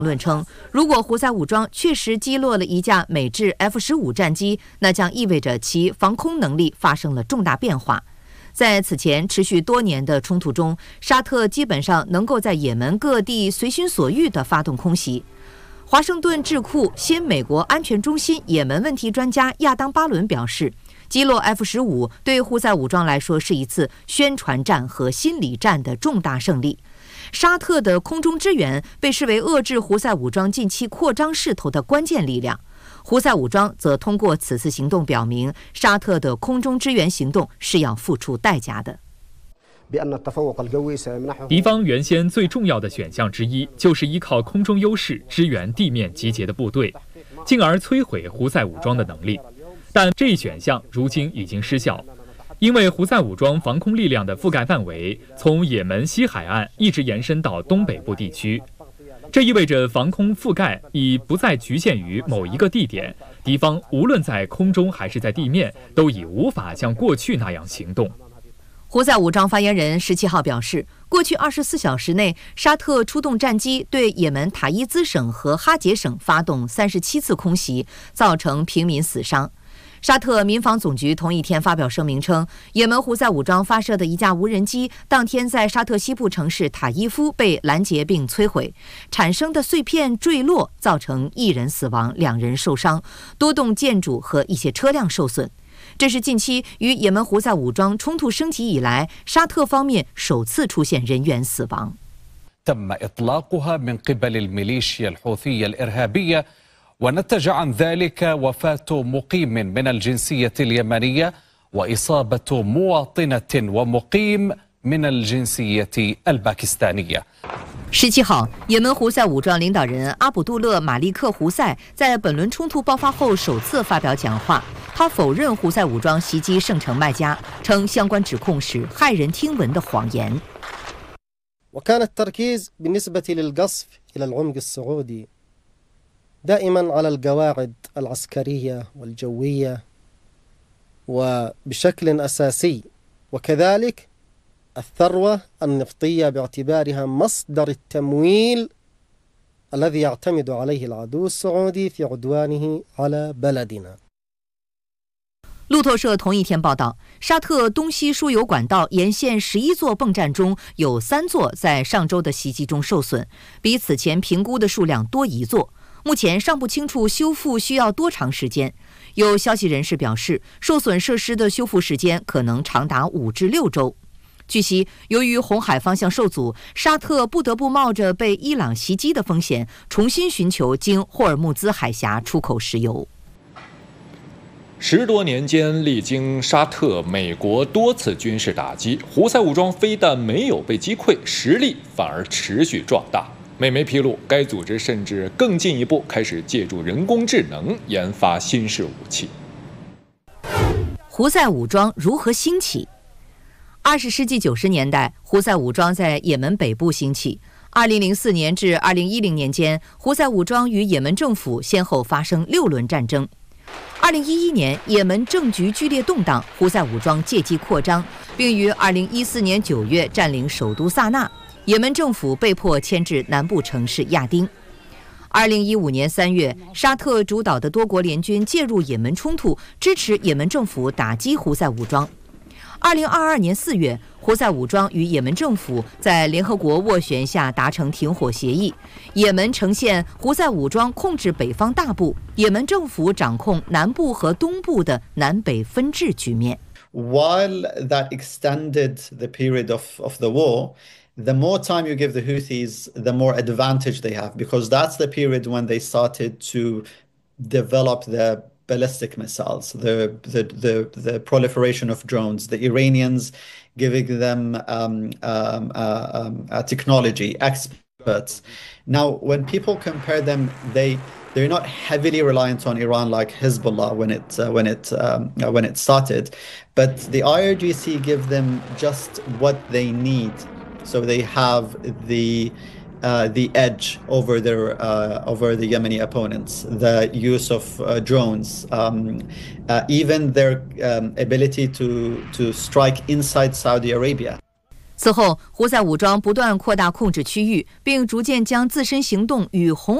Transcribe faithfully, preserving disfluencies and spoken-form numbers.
论称，如果胡塞武装确实击落了一架美制 F 十五 战机，那将意味着其防空能力发生了重大变化。在此前持续多年的冲突中，沙特基本上能够在也门各地随心所欲地发动空袭。华盛顿智库新美国安全中心也门问题专家亚当·巴伦表示，击落 F 十五 对胡塞武装来说是一次宣传战和心理战的重大胜利。沙特的空中支援被视为遏制胡塞武装近期扩张势头的关键力量。胡塞武装则通过此次行动表明，沙特的空中支援行动是要付出代价的。 敌方原先最重要的选项之一就是依靠空中优势支援地面集结的部队，进而摧毁胡塞武装的能力。但这一选项如今已经失效。因为胡塞武装防空力量的覆盖范围从也门西海岸一直延伸到东北部地区，这意味着防空覆盖已不再局限于某一个地点，敌方无论在空中还是在地面，都已无法像过去那样行动。 胡塞武装发言人十七号表示，过去二十四小时内，沙特出动战机对也门塔伊兹省和哈杰省发动三十七次空袭，造成平民死伤。沙特民防总局同一天发表声明称，也门胡塞武装发射的一架无人机当天在沙特西部城市塔伊夫被拦截并摧毁，产生的碎片坠落造成一人死亡，两人受伤，多栋建筑和一些车辆受损。这是近期与也门胡塞武装冲突升级以来，沙特方面首次出现人员死亡。 تم إطلاقها من قبل الميليشيا الحوثية الإرهابية ونتج عن ذلك وفاة مقيم من الجنسية اليمنية وإصابة مواطنة ومقيم من الجنسية الباكستانية。 十七号，也门胡塞武装领导人阿卜杜勒·马利克·胡塞在本轮冲突爆发后首次发表讲话，他否认胡塞武装袭击圣城麦加，称相关指控是骇人听闻的谎言。 وكان التركيز بالنسبة للقصف إلى العمق السعودي دائما على القواعد العسكرية والجوية وبشكل أساسي وكذلك الثروة النفطية باعتبارها مصدر التمويل الذي يعتمد عليه العدو السعودي في عدوانه على بلدنا。 路透社同一天报道，沙特东西输油管道沿线十一座泵站中有三座在上周的袭击中受损，比此前评估的数量多一座。目前尚不清楚修复需要多长时间。有消息人士表示，受损设施的修复时间可能长达五至六周。据悉，由于红海方向受阻，沙特不得不冒着被伊朗袭击的风险，重新寻求经霍尔木兹海峡出口石油。 十多年间，历经沙特、美国多次军事打击，胡塞武装非但没有被击溃，实力反而持续壮大。美媒披露，该组织甚至更进一步开始借助人工智能研发新式武器。 胡塞武装如何兴起？二十世纪九十年代，胡塞武装在也门北部兴起。二零零四年至二零一零年间，胡塞武装与也门政府先后发生六轮战争。二零一一年，也门政局剧烈动荡，胡塞武装借机扩张，并于二零一四年九月占领首都萨那。也门政府被迫迁至南部城市亚丁。二零一五年三月，沙特主导的多国联军介入也门冲突，支持也门政府打击胡塞武装。二零二二年四月，胡塞武装与也门政府在联合国斡旋下达成停火协议，也门呈现胡塞武装控制北方大部，也门政府掌控南部和东部的南北分治局面。 While that extended the period of, of the war, the more time you give the Houthis, the more advantage they have, because that's the period when they started to develop the ballistic missiles, the the the, the proliferation of drones, the Iranians giving them um, um, uh, um, uh, technology, experts. Now, when people compare them, they they're not heavily reliant on Iran like Hezbollah when it uh, when it um, uh, when it started, but the I R G C give them just what they need. So they have the uh, the edge over their uh, over the Yemeni opponents. The use of uh, drones, um, uh, even their um, ability to to strike inside Saudi Arabia. 此后，胡塞武装不断扩大控制区域，并逐渐将自身行动与红